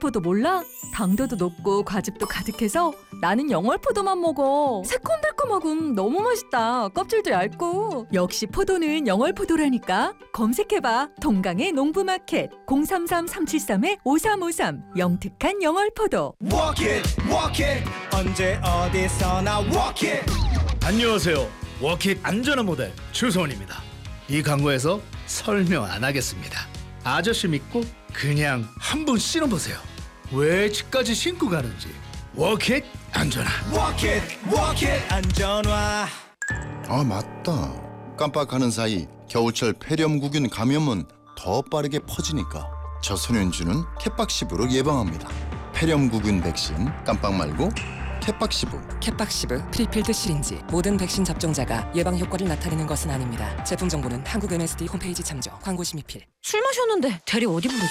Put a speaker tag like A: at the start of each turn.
A: 영월포도 몰라? 당도도 높고 과즙도 가득해서 나는 영월포도만 먹어. 새콤달콤하고 너무 맛있다. 껍질도 얇고. 역시 포도는 영월포도라니까. 검색해봐. 동강의 농부마켓 033-373-5353 영특한 영월포도.
B: Walk it, walk it. 언제 어디서나 walk it.
C: 안녕하세요. 워킷 안전한 모델 추소원입니다. 이 광고에서 설명 안 하겠습니다. 아저씨 믿고 그냥 한번 신어보세요. 왜 집까지 신고 가는지. 워킷 안전한.
B: Walk it, walk it. 안전화.
D: 아 맞다. 깜빡하는 사이 겨울철 폐렴구균 감염은 더 빠르게 퍼지니까 저소년주는 캣박시브로 예방합니다. 폐렴구균 백신 깜빡 말고 캣박시브.
E: 캣박시브 프리필드 시린지 모든 백신 접종자가 예방 효과를 나타내는 것은 아닙니다. 제품 정보는 한국 MSD 홈페이지 참조. 광고 심의필.
F: 술 마셨는데 대리 어디 부르지?